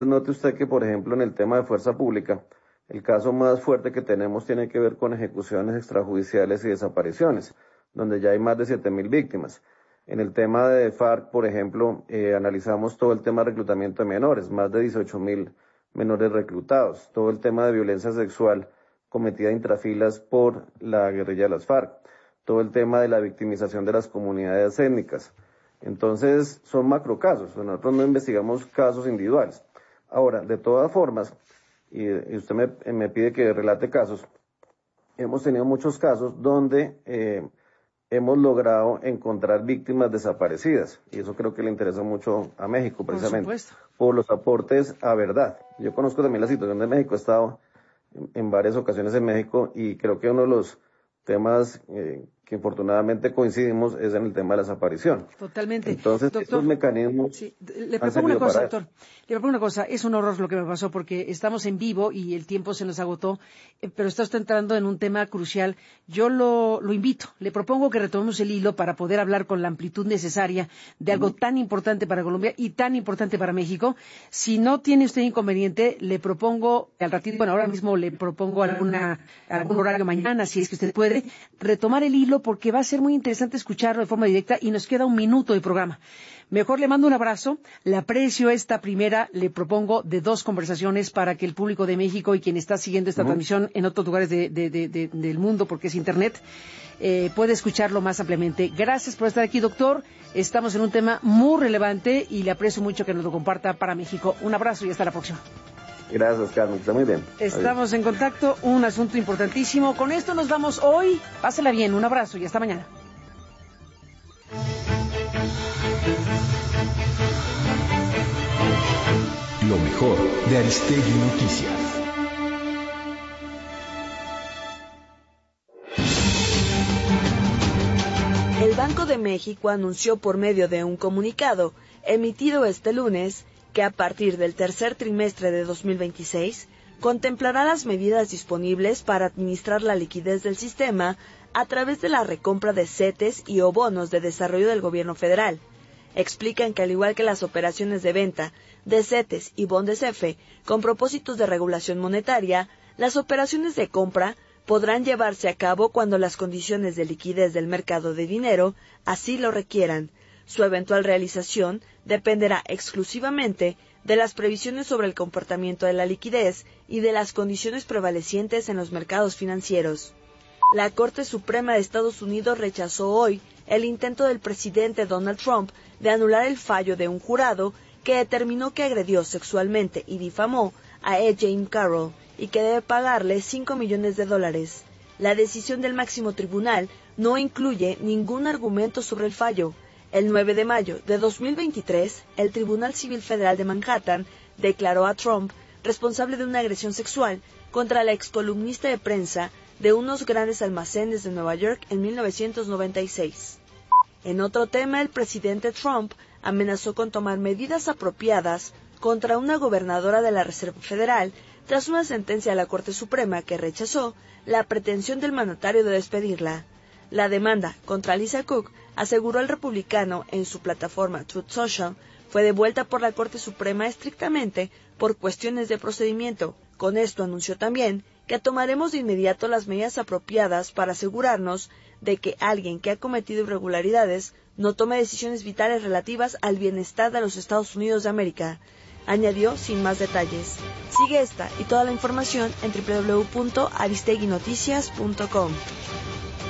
Note usted que, por ejemplo, en el tema de fuerza pública, el caso más fuerte que tenemos tiene que ver con ejecuciones extrajudiciales y desapariciones, donde ya hay más de 7.000 víctimas. En el tema de FARC, por ejemplo, analizamos todo el tema de reclutamiento de menores, más de 18.000 menores reclutados, todo el tema de violencia sexual cometida intrafilas por la guerrilla de las FARC, todo el tema de la victimización de las comunidades étnicas. Entonces, son macrocasos, nosotros no investigamos casos individuales. Ahora, de todas formas, y usted me pide que relate casos, hemos tenido muchos casos donde hemos logrado encontrar víctimas desaparecidas, y eso creo que le interesa mucho a México, precisamente, por los aportes a verdad. Yo conozco también la situación de México, he estado en varias ocasiones en México, y creo que uno de los temas que infortunadamente coincidimos es en el tema de la desaparición. Totalmente. Entonces, doctor, estos mecanismos... Sí. Le propongo una cosa, doctor. Le propongo una cosa. Es un horror lo que me pasó porque estamos en vivo y el tiempo se nos agotó, pero está usted entrando en un tema crucial. Yo lo invito. Le propongo que retomemos el hilo para poder hablar con la amplitud necesaria de algo tan importante para Colombia y tan importante para México. Si no tiene usted inconveniente, le propongo al ratito, bueno, ahora mismo le propongo algún horario mañana, si es que usted puede, retomar el hilo porque va a ser muy interesante escucharlo de forma directa y nos queda un minuto de programa. Mejor le mando un abrazo, le aprecio esta primera, le propongo de 2 conversaciones para que el público de México y quien está siguiendo esta transmisión en otros lugares del mundo, porque es Internet, puede escucharlo más ampliamente. Gracias por estar aquí, doctor. Estamos en un tema muy relevante y le aprecio mucho que nos lo comparta para México. Un abrazo y hasta la próxima. Gracias, Carmen, está muy bien. Estamos en contacto, un asunto importantísimo. Con esto nos vamos hoy. Pásela bien, un abrazo y hasta mañana. Lo mejor de Aristegui Noticias. El Banco de México anunció por medio de un comunicado emitido este lunes que a partir del tercer trimestre de 2026 contemplará las medidas disponibles para administrar la liquidez del sistema a través de la recompra de CETES y o bonos de desarrollo del gobierno federal. Explican que al igual que las operaciones de venta de CETES y bondes F con propósitos de regulación monetaria, las operaciones de compra podrán llevarse a cabo cuando las condiciones de liquidez del mercado de dinero así lo requieran. Su eventual realización dependerá exclusivamente de las previsiones sobre el comportamiento de la liquidez y de las condiciones prevalecientes en los mercados financieros. La Corte Suprema de Estados Unidos rechazó hoy el intento del presidente Donald Trump de anular el fallo de un jurado que determinó que agredió sexualmente y difamó a E. Jean Carroll y que debe pagarle $5 millones. La decisión del máximo tribunal no incluye ningún argumento sobre el fallo. El 9 de mayo de 2023, el Tribunal Civil Federal de Manhattan declaró a Trump responsable de una agresión sexual contra la excolumnista de prensa de unos grandes almacenes de Nueva York en 1996. En otro tema, el presidente Trump amenazó con tomar medidas apropiadas contra una gobernadora de la Reserva Federal tras una sentencia de la Corte Suprema que rechazó la pretensión del mandatario de despedirla. La demanda contra Lisa Cook, aseguró el republicano en su plataforma Truth Social, fue devuelta por la Corte Suprema estrictamente por cuestiones de procedimiento. Con esto anunció también que tomaremos de inmediato las medidas apropiadas para asegurarnos de que alguien que ha cometido irregularidades no tome decisiones vitales relativas al bienestar de los Estados Unidos de América. Añadió sin más detalles. Sigue esta y toda la información en www.aristeguinoticias.com.